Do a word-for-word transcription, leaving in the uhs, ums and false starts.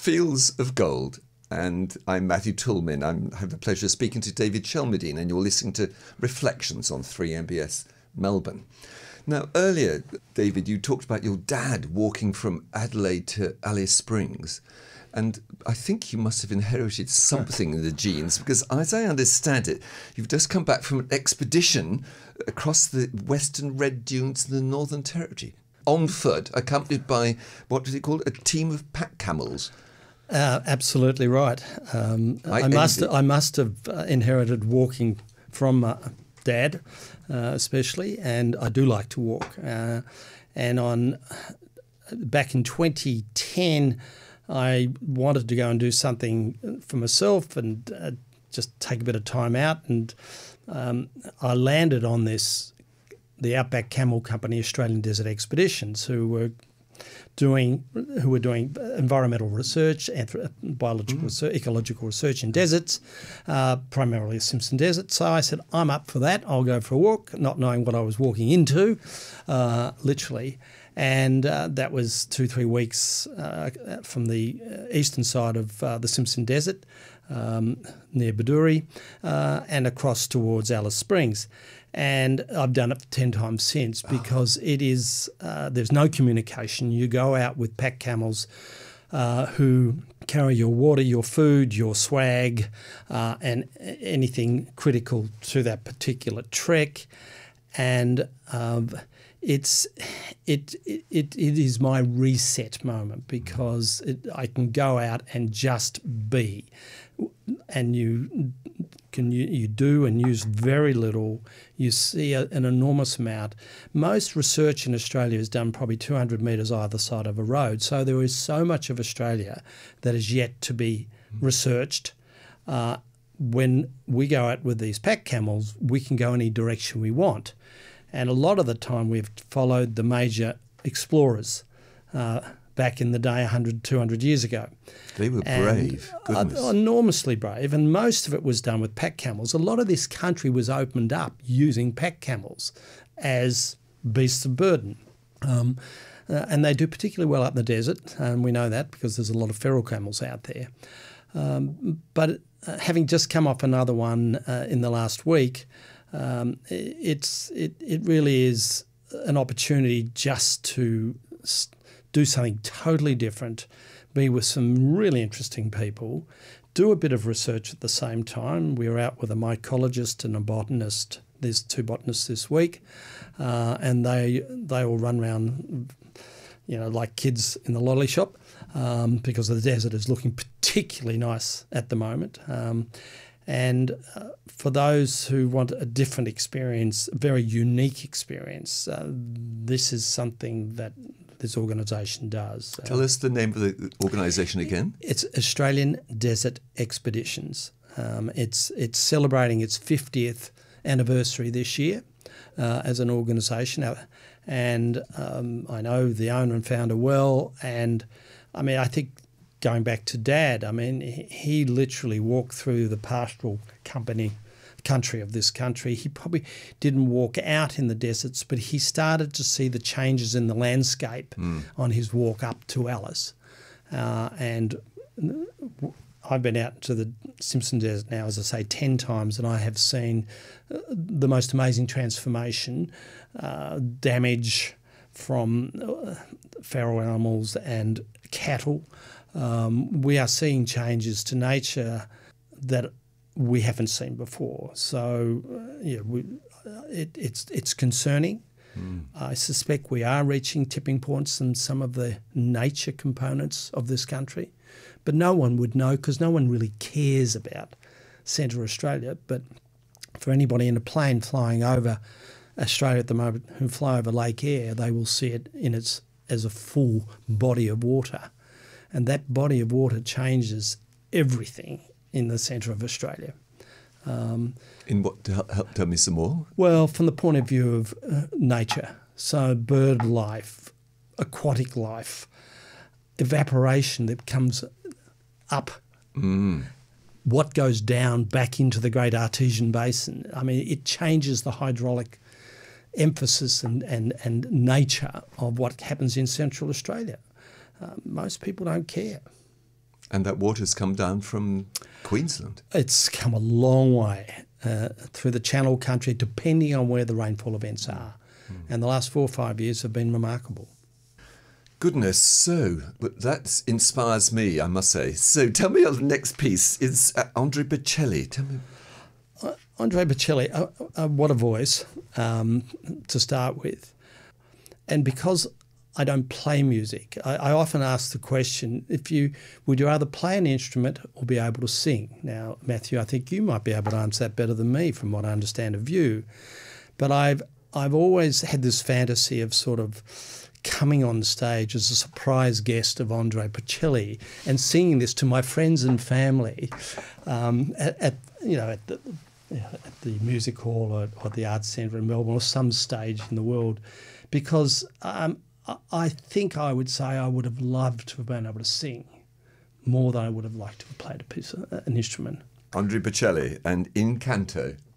Fields of Gold, and I'm Matthew Toulmin. I'm, I have the pleasure of speaking to David Shelmerdine, and you're listening to Reflections on three M B S Melbourne. Now, earlier, David, you talked about your dad walking from Adelaide to Alice Springs, and I think you must have inherited something in the genes, because as I understand it, you've just come back from an expedition across the Western Red Dunes in the Northern Territory, on foot, accompanied by, what was it called, a team of pack camels. Uh, absolutely right. Um, I, I must envy. I must have uh, inherited walking from uh, Dad, uh, especially, and I do like to walk. Uh, and on back in twenty ten, I wanted to go and do something for myself and uh, just take a bit of time out, and um, I landed on this, the Outback Camel Company Australian Desert Expeditions, who were doing who were doing environmental research, anthro- biological mm. research, ecological research in deserts, uh, primarily the Simpson Desert. So I said, I'm up for that. I'll go for a walk, not knowing what I was walking into, uh, literally. And uh, that was two, three weeks uh, from the eastern side of uh, the Simpson Desert, um, near Baduri, uh, and across towards Alice Springs. And I've done it ten times since, because oh. it is, uh, there's no communication. You go out with pack camels uh, who carry your water, your food, your swag, uh, and anything critical to that particular trek. And um, it's it, it it it is my reset moment, because it, I can go out and just be, and you can you, you do and use very little. You see a, an enormous amount. Most research in Australia is done probably two hundred metres either side of a road, so there is so much of Australia that is yet to be researched. Uh, when we go out with these pack camels, we can go any direction we want. And a lot of the time we've followed the major explorers uh, back in the day, one hundred, two hundred years ago. They were and, brave, goodness. Uh, enormously brave, and most of it was done with pack camels. A lot of this country was opened up using pack camels as beasts of burden. Um, uh, and they do particularly well up in the desert, and we know that because there's a lot of feral camels out there. Um, but uh, having just come off another one uh, in the last week, Um, it's it it really is an opportunity just to do something totally different, be with some really interesting people, do a bit of research at the same time. We were out with a mycologist and a botanist. There's two botanists this week, uh, and they they all run around, you know, like kids in the lolly shop, um, because the desert is looking particularly nice at the moment. Um, And uh, for those who want a different experience, a very unique experience, uh, this is something that this organisation does. Tell uh, us the name of the organisation again. It's Australian Desert Expeditions. Um, it's it's celebrating its fiftieth anniversary this year uh, as an organisation. And um, I know the owner and founder well, and I mean, I think going back to Dad, I mean, he literally walked through the pastoral company country of this country. He probably didn't walk out in the deserts, but he started to see the changes in the landscape mm. on his walk up to Alice. Uh, and I've been out to the Simpson Desert now, as I say, ten times, and I have seen the most amazing transformation, uh, damage from uh, feral animals and cattle. Um, we are seeing changes to nature that we haven't seen before. So, uh, yeah, we, uh, it, it's it's concerning. Mm. I suspect we are reaching tipping points in some of the nature components of this country, but no one would know because no one really cares about Central Australia. But for anybody in a plane flying over Australia at the moment who fly over Lake Eyre, they will see it in its as a full body of water. And that body of water changes everything in the centre of Australia. Um, in what? Help, tell me some more. Well, from the point of view of uh, nature, so bird life, aquatic life, evaporation that comes up, mm. what goes down back into the Great Artesian Basin. I mean, it changes the hydraulic emphasis and, and, and nature of what happens in Central Australia. Uh, most people don't care. And that water's come down from Queensland. It's come a long way uh, through the Channel Country, depending on where the rainfall events are. Mm. And the last four or five years have been remarkable. Goodness, so that inspires me, I must say. So tell me, the next piece is uh, Andrea Bocelli. Tell me. Uh, Andrea Bocelli, uh, uh, what a voice um, to start with. And because I don't play music, I, I often ask the question, if you would you rather play an instrument or be able to sing? Now, Matthew, I think you might be able to answer that better than me from what I understand of you. But I've I've always had this fantasy of sort of coming on stage as a surprise guest of Andrea Bocelli and singing this to my friends and family um, at, at you know at the at the music hall or, or the Arts Centre in Melbourne or some stage in the world, because um, I think I would say I would have loved to have been able to sing more than I would have liked to have played a piece of, an instrument. Andrea Bocelli and In Canto.